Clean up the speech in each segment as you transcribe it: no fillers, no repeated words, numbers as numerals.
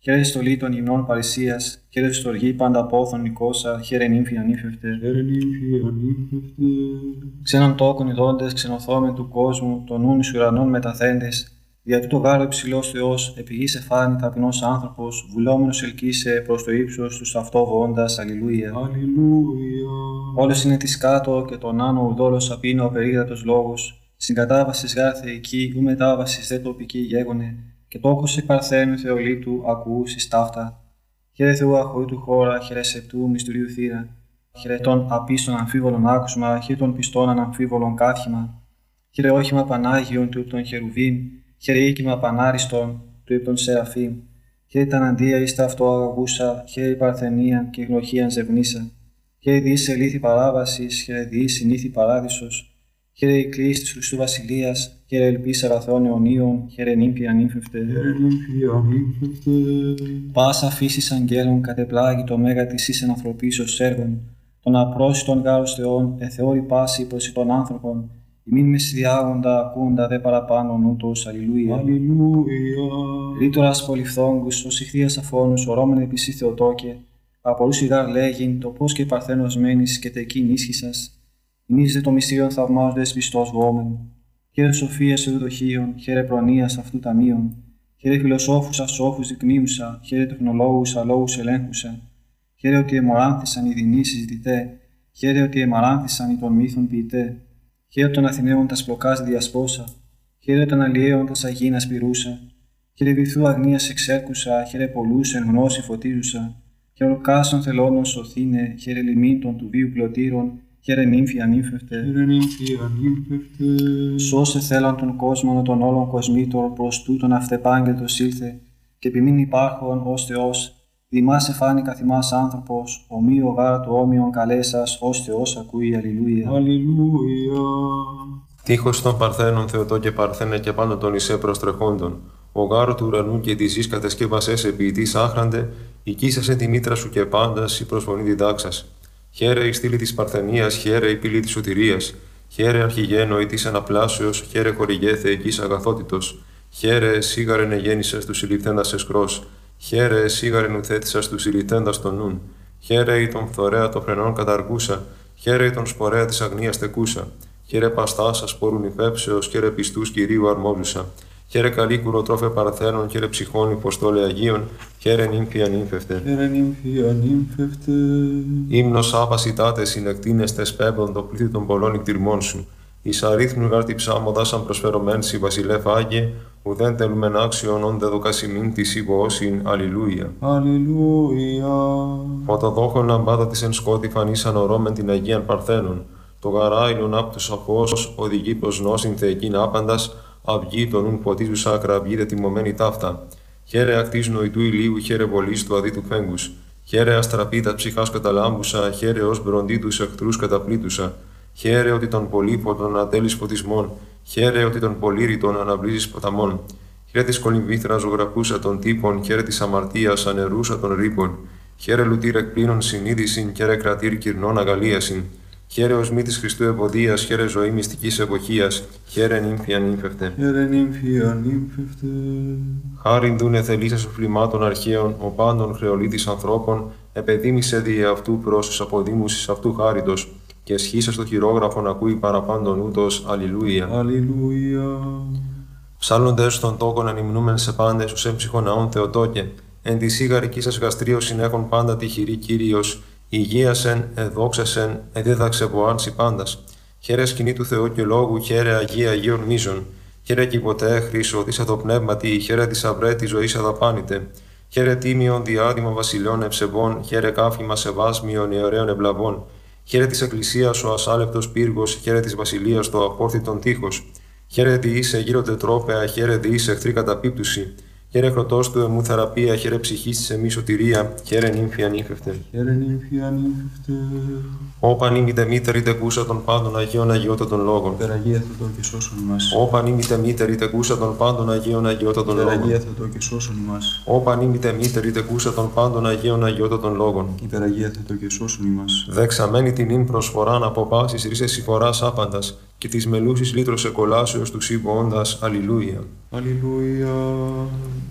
Χαίρε στολή των γυμνών Παρησίας, χαίρε στοργή πάντα πόθων Νικόσα, χαίρε νύμφη ανήφευτε. Ξένων τόκων ειδώντες, ξενοθόμεν του κόσμου, των νουν εις ουρανών μεταθέντες, δια τούτο γάρο υψηλός Θεός, επί γης εφάνη ταπεινός άνθρωπος, βουλόμενος ελκύσε προς το ύψος του αυτό βοώντας, αλληλούια. Όλος είναι της κάτω και τον άνω ουδόλος απίνω ο περίγρατος λόγος, συγκατάβασης γάρ θεϊκή, ου μετάβασης δε τοπική γέγονε, και τόκος εκ παρθένου Θεολήτου ακουούσης ταύτα. Χαίρε Θεού αχωρήτου χώρα, χαίρε σεπτού μυστηρίου θύρα, χαίρε των απίστων αμφίβολων άκουσμα, χαίρε των πιστών αναμφίβολων κάθημα, χαίρε όχημα Πανάγιον του των Χερουβίμ, χαίρε οίκημα Πανάριστον του υπ' των Σεραφείμ, χαίρε τα αναντία εις τα αυτό αγαγούσα, χαίρε η παρθενία και γνωχίαν ζευνήσα, χαίρε διείς ελήθη παράβασης, χαίρε διείς συνήθη παράδεισος, χαίρε η κλίση της Χριστού Βασιλείας, χαίρε ελπίς αγαθών αιωνίων, χαίρε νύμφη ανήφευτε. Πάσα φύσης αγγέλων κατεπλάγει το μέγα της εις ενανθρωπίσεως έργων, των απρόσιτων γάρους Θεών, εθεώρη πάση προς των άνθρωπων, ημίν μεσδιάγοντα ακούντα δε παραπάνω νούτος, αλληλούια. Ρήτορας πολυφθόγκους, ως ηχθείας αφώνους, ορώμεν επισή Θεοτόκε, απορούς ηγάρ λέγειν, το πώς και παρθένος μένεις και τεκείν ίσχυσας. Ημείς δε το μυστήριον θαυμάζοντες πιστός βόμεν. Χαίρε σοφίας εουδοχείων, χαίρε προνοίας αυτού ταμείων, χαίρε φιλοσόφους ασόφους δεικνύουσα, χαίρε τεχνολόγους αλόγους ελέγχουσα, χαίρε ότι εμοράνθησαν οι δεινοί συζητητέ, χαίρε ότι εμαράνθησαν οι των μύθων ποιητέ, χαίρε των Αθηναίων τας πλοκάς διασπόσα, χαίρε των αλλιέων τας αγίνας πυρούσα, χαίρε βυθού αγνίας εξέρκουσα, χαίρε πολλούς εν γνώση φωτίζουσα, χαίρε ορκάσων θελώνων σωθήνε, χαίρε λιμήν των του βίου πλωτήρων, χαίρε νύμφη ανήφευτε. Σώσε θέλαν τον κόσμο των όλων κοσμήτων προς τούτον αυτεπάγγελτος ήλθε, και επιμήν υπάρχον ως Θεός, δημάς εφάνει καθημάς άνθρωπος, ομοίο γάρα του όμοιον καλέσας, ως Θεός ακούει, αλληλούια. Τείχος των Παρθένων Θεοτό και Παρθένε και πάνω των Ισέ προστρεχόντων, ο γάρο του ουρανού και τη γης κατασκεύασες ποιητής άχραντε, οικίσασε τη μήτρα σου και πάντας η προσφωνή διδάξας. Χαίρε η στήλη της Παρθενίας, χαίρε η πύλη της σωτηρίας, χαίρε αρχηγένο της αναπλάσεως, χαίρε χορηγέ θεϊκής αγαθότητος, χαίρε σίγαρεν εγέννησες του συλληφθέντας εσκρός, χαίρε σίγαρεν ουθέτησας του συλληφθέντας των νουν, χαίρε η τον φθορέα των φρενών καταργούσα, χαίρε η τον σπορέα της αγνίας τεκούσα, χαίρε παστάσα σπόρουν υπέψεως, χαίρε πιστούς Κυρίου αρμόζουσα. Χαίρε καλή κουροτρόφε Παρθένων, χαίρε ψυχών υποστόλε Αγίων, χαίρε νύμφη ανήφευτε. Ύμνος άπασιτάτε συνεκτίνεστες πέμπτον το πλήθη των πολλών εκτιρμών σου. Εις αρίθμου γάρτη ψάμοντα αν προσφερωμένση βασιλεύ Άγιε, ουδέν τελουμεν άξιον όντε δοκασιμήν της υπόωσιν, αλληλούια. Φωτοδόχων λαμπάδα της εν σκότη φανίσαν ορώμεν την Αγίαν Παρθένων. Το γαράιλον απ' τους αφός οδηγεί προς νόσιν θεϊκήν άπαντας, αυγή των ουν ποτίζουσα ακραυγή δε τιμωμένη ταύτα. Χαίρε ακτής νοητού ηλίου, χαίρε βολής του αδίτου φέγγους. Χαίρε αστραπίτα ψυχάς καταλάμπουσα, χαίρε ως μπροντί τους εχθρούς καταπλήτουσα. Χαίρε ότι των πολύποτων ατέλεις φωτισμών, χαίρε ότι των πολύρητων αναβλύζεις ποταμών. Χαίρε της κολυμβήθρας ζωγραφούσα των τύπων, χαίρε της αμαρτίας ανερούσα των ρήπων. Χαίρε λουτήρ εκπλήνων συνείδησιν, χαίρε κρατήρ κυρνών αγαλίασιν. Χαίρε ως μύτης Χριστού ευωδίας, χαίρε ζωή μυστικής εποχίας, χαίρε νύμφη ανήφευτε. Χάριν δούνε θελήσας οφλημάτων αρχαίων, ο πάντων χρεολίτης ανθρώπων, επεδίμησε δι' αυτού πρόσους αποδήμουσης αυτού χάριτος, και σχήσα στο χειρόγραφον ακούει παραπάντων ούτως, αλληλούια. Ψάλλοντες των τόκων ανυμνούμεν σε πάντες, ους έμψυχον ναών Θεοτόκε, εν τη σίγαρική σας γαστρίος συνέχον πάντα τη χειρή Κύριος, υγείασεν, εδόξασεν, εδίδαξε βοάνση πάντας. Χαίρε σκηνή του Θεού και λόγου, χαίρε Αγία Αγίων μίζων. Χαίρε κι ποτέ χρήσο, της αδοπνεύματι, χαίρε της αυρέ τη ζωή αδαπάνητε. Χαίρε τίμιον διάδημα βασιλιών ευσεβών, χαίρε κάφημα σεβάσμιον αιωραίων ευλαβών. Χαίρε της Εκκλησίας ο ασάλευτος πύργος, χαίρε της Βασιλείας το απόρθητον τείχος. Χαίρε διήσε γύρω τετρόπαια, χαίρε διήσε εχθρή καταπίπτουση. Χαίρε χρωτός του εμού θεραπεία, χαίρε ψυχής της εμείς σωτηρία, χαίρε νύμφη ανήφευτε. Όπαν ήμητε μήτερη τεκούσα των πάντων Αγίων Αγιώτα των λόγων. Υπεραγία Θεοτό και σώσον ημάς. Όπαν ήμητε μήτερη τεκούσα των πάντων Αγίων Αγιώτα των λόγων. Υπεραγία Θεοτό και σώσον ημάς. Όπαν ήμητε μήτερη τεκούσα των πάντων Αγίων Αγιώτα των λόγων. Υπεραγία Θεοτό και σώσον ημάς. Δεξαμένη την ίν προσφοράν από πάσης ρίσες συμφοράς άπαντας, και της μελούσης λύτρωσε κολάσεως του σύμβοοντας, αλληλούια. Αλληλούια.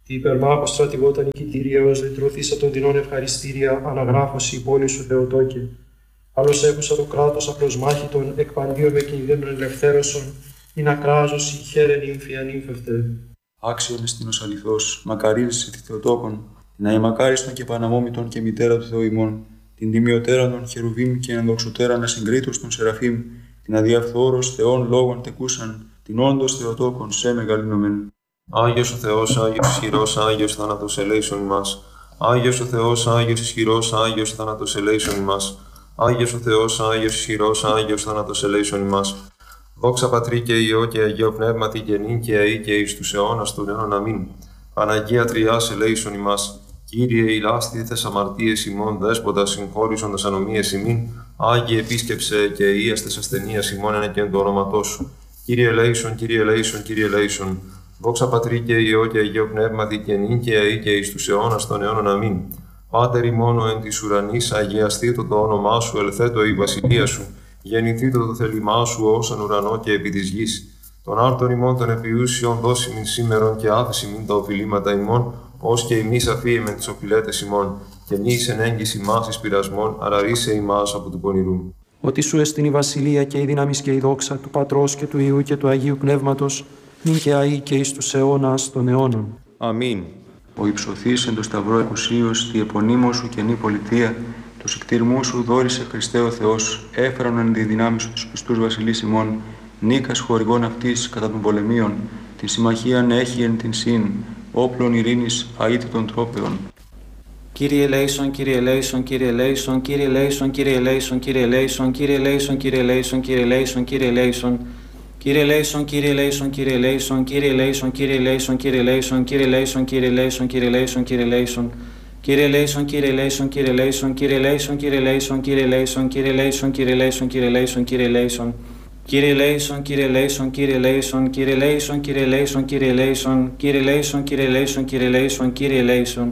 Τι υπερμάχο στρατηγότα νικητήριαος, λυτρωθήσα των δεινών ευχαριστήρια, αναγράφωση η πόλη σου Θεοτόκε. Άλλος έχουσα το κράτος απλοσμάχητον, εκπαντίων με κινδύνων ελευθέρωσον, ειν ακράζωση χαίρεν ύμφη ανύμφευτε. Άξιον εστίνος αληθώς, μακαρίζεσαι τη Θεοτόκον, την αημακάριστον και παναμόμητον και μητέρα του Θεού ημών, την τιμιωτέραν των Χερουβίμ και ενδοξωτέραν ασυγκρίτως των Σεραφείμ, την αδιαφθόρος Θεών λόγων τεκούσαν, την όντως Θεοτόκον σε μεγαλύνομεν. Άγιος ο Θεός, Άγιος ισχυρός, Άγιος θάνατος ελέησον ημάς. Άγιος ο Θεός, Άγιος ισχυρός, Άγιος θάνατος ελέησον ημάς. Άγιος ο Θεός, Άγιος ισχυρός, Άγιος θάνατος ελέησον ημάς. Δόξα Πατρί και Υιό και Αγίο Πνεύματι και νυν και αεί και εις τους αιώνας των αιώνων. Αμήν. Παναγία Τριάς ελέησον ημάς. Κύριε ηλάστηθες αμαρτίες ημών, Δέσποτα συγχώρησον ανομίες ημίν. Άγιε επίσκεψε και ίαστες ασθενείας ημών ενεκέν το όνοματό σου. Κύριε ελέησον, Κύριε ελέησον, Κύριε ελέησον. Δόξα Πατρί και Υιό και Αγίο Πνεύματι και νυν και αεί και εις τους αιώνας των αιώνων. Αμήν. Πάτερ ημών εν της ουρανής, αγιαστήτω το όνομά σου, ελθέτω η βασιλεία σου. Γεννηθήτω το θέλημά σου ως εν ουρανό και επί της γης. Τον άρτον ημών των επιούσιων δώσιμην σήμερον και άφησιμην τα οφειλήματα ημών, ως και ημείς αφίεμεν τις οφειλέτες ημών. Και μη εις εν έγκυση ημάς εις πειρασμών, αλλά ρίσε ημάς από του πονηρού. Ότι σου εστιν η βασιλεία και η δύναμις και η δόξα του Πατρός και του Υιού και του Αγίου Πνεύματος, νυν και αεί και εις τους αιώνας των αιώνων. Αμήν. Ο υψωθής εν το σταυρό εκουσίως, τη επωνύμω σου καινή πολιτεία, του συκτηρμού σου δόρισε Χριστέ ο Θεός, έφεραν εν τη δυνάμει σου τους πιστούς βασιλείς ημών, νίκας χορηγών αυτής κατά των πολεμίων, την συμμαχίαν έχει εν την συν, όπλων ειρήνης αίτητων τρόπεων. Κύριε ελέησον, Κύριε ελέησον, Κύριε ελέησον, Κύριε ελέησον, Κύριε ελέησον, Κύριε ελέησον, Κύριε ελέησον, Κύριε ελέησον, Κύριε ελέησον, Κύριε ελέησον. Κύριε ελέησον, Κύριε ελέησον, Κύριε ελέησον, Κύριε ελέησον, Κύριε ελέησον, Κύριε ελέησον, Κύριε ελέησον, Κύριε ελέησον, Κύριε ελέησον, Κύριε ελέησον. Κύριε ελέησον, Κύριε ελέησον, Κύριε ελέησον, Κύριε ελέησον, Κύριε ελέησον, Κύριε ελέησον, Κύριε ελέησον, Κύριε ελέησον, Κύριε ελέησον, Κύριε ελέησον. Κύριε ελέησον, Κύριε ελέησον, Κύριε ελέησον, Κύριε ελέησον, Κύριε ελέησον, Κύριε ελέησον, Κύριε ελέησον, Κύριε ελέησον, Κύριε ελέησον, Κύριε ελέησον.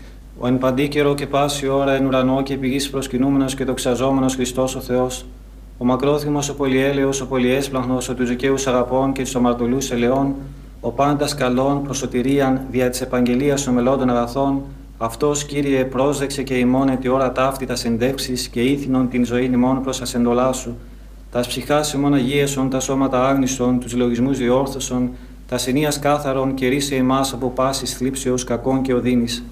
Ο εν παντή καιρό και πάση ώρα εν ουρανό και επί γης προσκυνούμενος και δοξαζόμενος Χριστός ο Θεός, ο μακρόθυμος, ο πολυέλεος, ο πολυέσπλαχνος, ο τους δικαίους αγαπών και τους αμαρτωλούς ελαιών, ο πάντας καλών προς σωτηρίαν δια της επαγγελίας των μελώντων αγαθών, αυτός, Κύριε, πρόσδεξε και ημών ετι ώρα ταύτη τα συντεύξεις και ήθινον την ζωή ημών προς τα σεντολά σου. Τας ψυχάς ημών αγίεσον, τα σώματα άγνιστον, τους λογισμούς διόρθωσον, τα συνείας κάθαρον και ρίσε ημάς από πάσης θλίψεως κακών και οδύνης.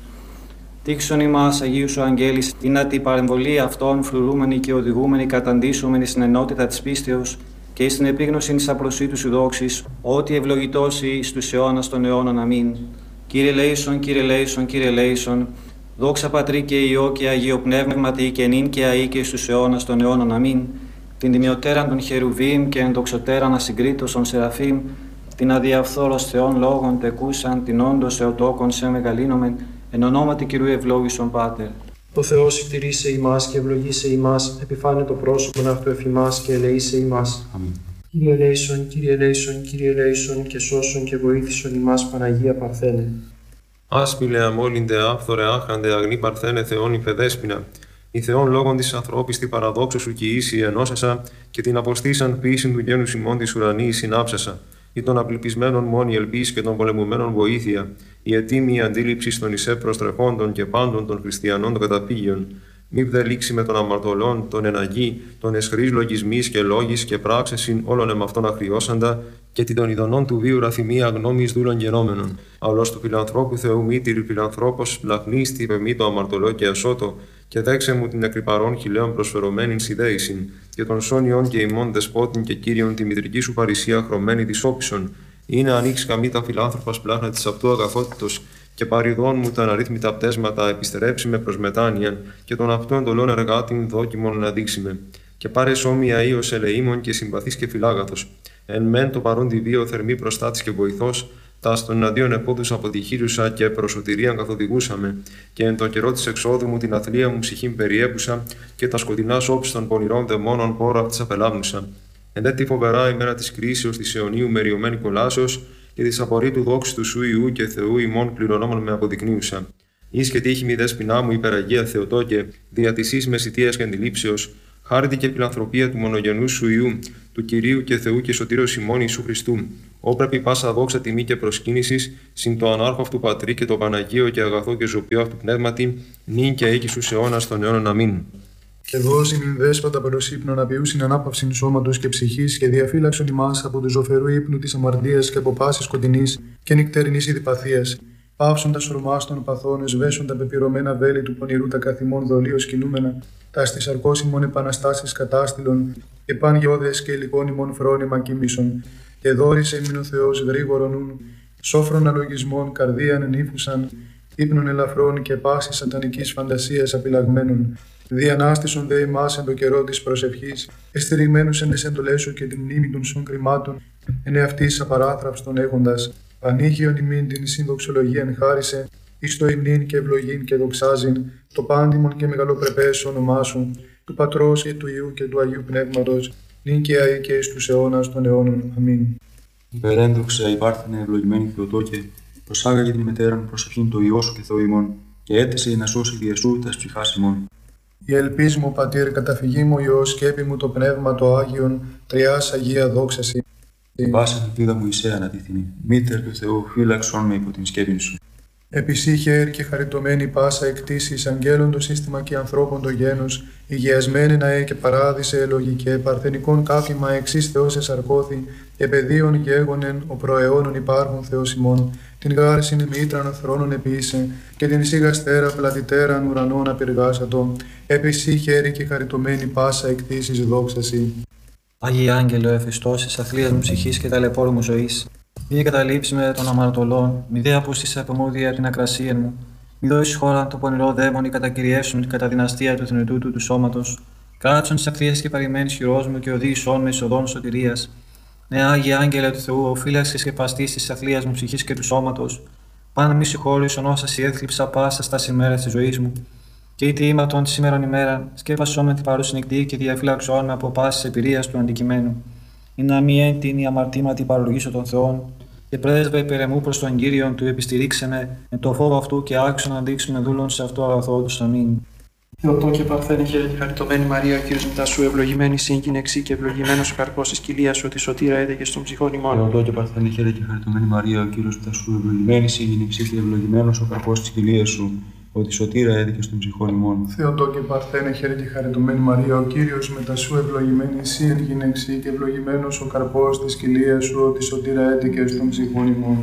Τύξον ημάς, Αγίου σου αγγέλης, την αντιπαρεμβολή αυτών φρουρούμενοι και οδηγούμενοι καταντήσομενοι στην ενότητα της πίστεως και στην επίγνωση της απροσίτου σου δόξης, ότι ευλογητός εις τους αιώνας των αιώνων. Αμήν. Κύριε ελέησον, Κύριε ελέησον, Κύριε ελέησον. Δόξα Πατρί και Υιό και Αγίο Πνεύματι και νυν και αεί και εις τους αιώνας των αιώνων. Αμήν. Την τιμιωτέραν των Χερουβίμ και ενδοξωτέραν ασυγκρίτως των Σεραφείμ, την αδιαφθόρος Θεών λόγων τεκούσαν, την όντως Θεοτόκον σε μεγαλύνομεν, εν ονόματι Κυρίου ευλόγησον Πάτερ. Ο Θεός ευτηρήσε ημάς και ευλογήσε ημάς, επιφάνε το πρόσωπον αυτού εφημάς και ελεήσε ημάς. Αμήν. Κύριε ελέησον, Κύριε ελέησον, Κύριε ελέησον και σώσον και βοήθησον ημάς Παναγία Παρθένε. Άσπηλε αμόλυντε άφθορε άχαντε αγνή Παρθένε Θεόν υφεδέσποινα. Η Θεόν λόγων της ανθρώπης τη παραδόξου σου κι ίση ενώσασα και την αποστήσαν ποιήσιν του γένους ημών της ουρανής συνάψασα. Ή των απληπισμένων μόνη ελπίς και των πολεμουμένων βοήθεια, η ετοίμη αντίληψη των ισέ προστρεχόντων και πάντων των χριστιανών των καταφύγιων. Μη δε λήξει με των αμαρτωλών, των εναγή, των εσχρής λογισμής και λόγης και πράξεσιν όλων εμαυτών αχριώσαντα, και την των ειδονών του βίου ραθυμία γνώμης δούλων γενόμενων. Αυλός του φιλανθρώπου Θεού μήτηρη φιλανθρώπος, λαχνίστη πεμή το αμαρτωλό και ασώτο, και δέξε μου την εκρυπαρών χιλέων προσφερωμένην σιδέησιν, και των σόνιων και ημών δεσπότην και κύριον τη μητρική σου παρησία χρωμένη της όπισον. Είναι ανοίξει καμή τα φιλάνθρωπας πλάχνα της αυτού αγαθότητος, και παριδών μου τα αναρρύθμιτα πτέσματα επιστρέψει με προς μετάνοιαν, και των αυτού εντολών εργάτην δόκιμον να δείξει με. Και πάρε σώμια ίος ελεήμων και συμπαθής και φιλάγαθος. Εν μεν το παρόν τη βίο θερμή προστάτης και βοηθός, τα των εναντίον επόδους αποτυχήρουσα και προσωτηρίαν καθοδηγούσαμε, και εν το καιρό της εξόδου μου την αθλία μου ψυχήν περιέπουσα, και τα σκοτεινά όψη των πονηρών δαιμόνων πόρα αυτής απελάμνουσα. Εν δε τη φοβερά ημέρα της κρίσεως της αιωνίου μεριωμένη κολάσεως, και της απορρίτου δόξης του σου Ιού και Θεού ημών πληρονόμων με αποδεικνύουσα. Εις και τύχη μη δέσποινά μου υπεραγία Θεοτόκε, δια της εις μεσητείας και αντιλήψεως, χάρητη και φιλανθρωπία του μονογενού σου Ιού, του Κυρίου και Θεού και Σωτήρος ημών Ιησού Χριστού, Όπρεπη πάσα δόξα τιμή και προσκύνηση, συν το ανάρχο αυτού πατρί και το Παναγίο και αγαθό και ζωπιό αυτού πνεύματι, νυν και έκει στους αιώνας των αιώνων. Αμήν. Και δώσει μην δέσποτα προς ύπνον απειούσιν ανάπαυσιν σώματος και ψυχής και διαφύλαξον ημάς από του ζωφερού ύπνου της αμαρτίας και από πάσης σκοτεινής και νυκτερινής ειδηπαθίας. Πάυσον τα σωρμάς των παθών, εσβέσον τα πεπυρωμένα βέλη του πονηρού τα καθημών δολίως κινούμενα, τα στις αρκώσιμων επαναστάσεις κατάστηλων, και παν γεώδες και υλικών ημών φρόνημα κοιμήσον. Και δόρισε ημίν ο Θεός γρήγορον νουν, σόφρον αλογισμών, καρδίαν ενήφουσαν, ύπνων ελαφρών και πάσης σατανικής φαντασίας απειλαγμένων. Διανάστησον δε ημάς εν το καιρό της προσευχής, εστηριγμένους εν τις εντολές σου και την μνήμη των σων κρυμάτων, εν εαυτής απαράθραυστον έχοντας. Πανήγιον ημίν την συνδοξολογίαν χάρισε, εις το υμνήν και ευλογήν και δοξάζειν, το πάντιμον και μεγαλοπρεπές όνομά σου, του Πατρός και του Υιού και του Αγίου Πνεύματος, νυν και αεί και εις τους αιώνας των αιώνων. Αμήν. Υπερέντοξα υπάρθενε ευλογημένη Θεοτόκε, προσάγαγε την μετέραν προσευχήν το Υιό σου και Θεό ημών, και έτησε να σώσει διεσού τας ψυχάς ημών. Η ελπίς μου, Πατήρ, καταφυγή μου Υιός, σκέπη μου το Πνεύμα το Άγιον, Τριάς Αγία δόξαση. Πάσα ελπίδα μου εισέ ανατίθινη, μήτερ του Θεού, φύλαξον με υπό την σκέπη σου. Επισύχε και χαριτωμένη πάσα εκτίσεις, αγγέλων το σύστημα και ανθρώπων το γένος, υγειασμένη ναέ και παράδεισε ελογικέ, παρθενικών κάφημα εξής Θεός εσαρκώθη, και παιδίων γέγονεν ο προαιώνων υπάρχων Θεός ημών, την γάρσιν μήτραν θρόνων επίησε, και την σίγαστέρα πλατητέραν ουρανών απεργάσατο, επισύχε και χαριτωμένη πάσα εκτίσεις δόξαση. Άγιε Άγγελο, εφιστώσεις αθλίας μου ψυχής και ταλαιπώρου μου ζωής, μη καταλήψει με των αμαρτωλών, μη δε απούστησε από μούδια από την ακρασία μου, μη δώσει χώρα το πονηρό δαίμονι κατακυριεύσουν κατά δυναστεία του θνητού του σώματος, κάτσον τη ακτίας και παρημένης χειρός μου και οδήγησόν με εις οδόν σωτηρίας. Ναι, Άγιε Άγγελε του Θεού, ο φύλαξης και παστής της αθλίας μου ψυχής και του σώματος, πάνω μη συγχώρησον όσα σι έθλιψα πάσα στα ημέρας της ζωής μου. Και είτε ήμαρτον τη σήμερον ημέρα, σκέπασόν με την παρούση νυχτή και διαφύλαξόν με από πάσης εμπειρίας του αντικειμένου. Ή να μη έντυνη αμαρτήματι παρολογήσω των Θεών, και πρέσβε υπερεμού προς τον Κύριον του επιστηρίξε με το φόβο αυτού και άξιο να δείξουμε δούλων σε αυτό αγαθό του. Αμήν. Θεοτόκε Παρθένε χαίρε και χαριτωμένη Μαρία, ο Κύριος μετά σου, ευλογημένη σύγκυνεξή και ευλογημένος ο καρπός της κοιλίας σου, ότι σωτήρα έδεγε στον ψυχών ημών. Θεοτόκε Παρθένε χαίρε και χαριτωμένη Μαρία, ο Κύριος μετά σου, ευλογημένη σύγκυνεξή και ευλογημένος ο καρπός της κοιλίας σου, ότι σωτήρα έδικε στον ψυχών ημών. Θεοτόκε Παρθένε χαίρε και χαριτωμένη Μαρία, ο Κύριος μετά σου, ευλογημένη εσύ εν γυναίξη και ευλογημένος ο καρπός της κοιλίας σου, ότι σωτήρα έδικε στον ψυχών ημών.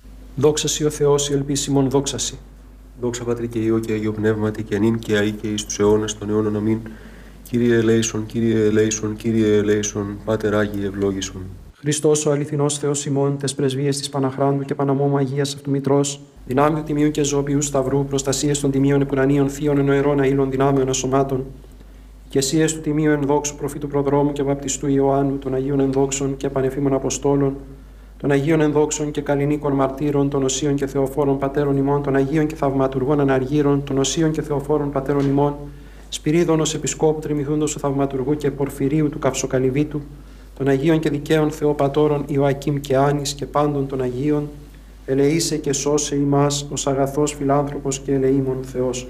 Δόξασι ο Θεός, η ελπίσιμον δόξασι. Δόξα Πατρί και Υιό και Αγίο Πνεύματι και νυν και αεί και εις τους αιώνας των αιώνων. Αμήν. Κύριε ελέησον, Κύριε ελέησον, Κύριε ελέησον, Πάτερ Άγιε ευλόγησον. Χριστός ο αληθινός Θεός ημών, τες πρεσβείες της Παναχράντου και Παναμόμου Αγίας αυτού Μητρός, δυνάμει του Τιμίου και Ζώπιου Σταυρού, προστασίες των Τιμίων Επουρανίων Θείων Ενοερών Αήλων Δυνάμεων Ασωμάτων, οικεσίες του Τιμίου Ενδόξου Προφήτου Προδρόμου και Βαπτιστού Ιωάννου, των Αγίων Ενδόξων και Πανεφήμων Αποστόλων, των Αγίων Ενδόξων και Καλλινίκων Μαρτύρων, των Οσίων και Θεοφόρων Πατέρων ημών, των Αγίων και Θαυματουργών Αναργύρων, των Οσίων και Θεοφόρων Πατέρων ημών, Σπυρίδωνος Επισκόπου Τριμηθούντος του Θαυματουργού και Πορφυρίου του Καυσοκαλυβίτου, των Αγίων και Δικαίων Θεοπατώρων Ιωακήμ και Άνης και πάντων των Αγίων, ελεήσε και σώσε ημάς ως αγαθός φιλάνθρωπος και ελεήμων Θεός.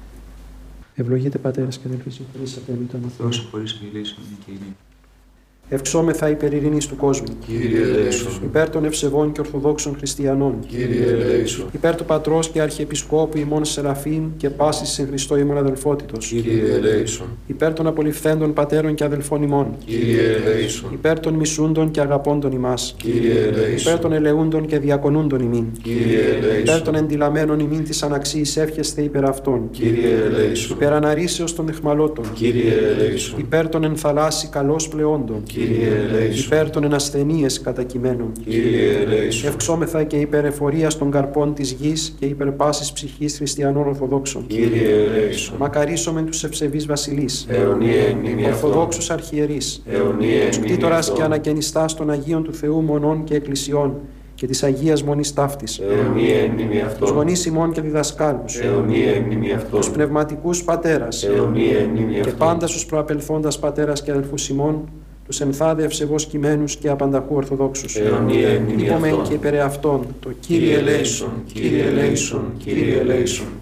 Ευλογείτε πατέρες και αδελφοί, συγχωρήσατε εμείς τον Θεός συγχωρείς αγγελίσον και ειρήνη. Ευξόμεθα υπέρ ειρήνης του κόσμου. Κύριε ελέησον. Υπέρ των ευσεβών και ορθοδόξων χριστιανών. Κύριε ελέησον. Υπέρ του Πατρός και Αρχιεπισκόπου ημών Σεραφείμ και πάσης εν Χριστώ ημών αδελφότητος. Κύριε ελέησον. Υπέρ των απολυφθέντων πατέρων και αδελφών ημών. Κύριε ελέησον. Υπέρ των μισούντων και αγαπώντων ημάς. Κύριε ελέησον. Υπέρ των ελεούντων και διακονούντων ημίν. Κύριε ελέησον. Υπέρ των εντυλαμένων ημίν της αναξίης εύχεστε υπέρ αυτών. Κύριε ελέησον. Υπέρ αναρρήσεως των αιχμαλώτων. Κύριε ελέησον. Υπέρ των ενθαλάσσι καλώς πλεόντων. Κύριε ελέησον. Υπέρ των ενασθενείες κατακειμένων. Κύριε ελέησον. Ευξόμεθα και υπέρ εφορίας των καρπών της γης και υπέρ πάσης ψυχής χριστιανών Ορθοδόξων. Κύριε ελέησον. Μακαρίσομεν τους ευσεβείς βασιλείς. Αιωνία μνήμη αυτών. Ορθοδόξους αρχιερείς. Αιωνία μνήμη Κτήτορας και αυτών. ανακαινιστάς των Αγίων του Θεού μονών και εκκλησιών και της Αγίας Μονής Ταύτης. Αιωνία μνήμη Τους αυτών. γονείς ημών και διδασκάλους. Αιωνία μνήμη αυτών. Τους πνευματικούς πατέρας. Αιωνία μνήμη Και αυτών. πάντα στους προαπελθόντας πατέρας και αδελφούς ημών, τους ενθάδε ευσεβώς κειμένους και απανταχού Ορθοδόξους. Αιωνία μνήμη Υπομεν αυτών. και υπερ αυτών, το Κύριε ελέησον, Κύριε ελέησον, Κύριε ελέησον.